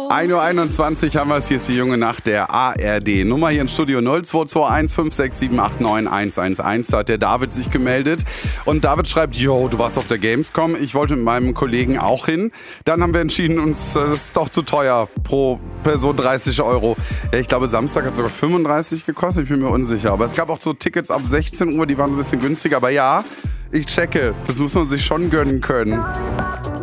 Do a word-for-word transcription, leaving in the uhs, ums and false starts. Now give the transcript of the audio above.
ein Uhr einundzwanzig haben wir es, hier ist die junge Nacht der A R D. Nummer hier im Studio null zwei zwei eins fünf sechs sieben acht neun eins eins eins. Da hat der David sich gemeldet. Und David schreibt, yo, du warst auf der Gamescom. Ich wollte mit meinem Kollegen auch hin. Dann haben wir entschieden, uns, das ist doch zu teuer, pro Person dreißig Euro. Ja, ich glaube, Samstag hat sogar fünfunddreißig gekostet, ich bin mir unsicher. Aber es gab auch so Tickets ab sechzehn Uhr, die waren so ein bisschen günstiger. Aber ja, ich checke, das muss man sich schon gönnen können.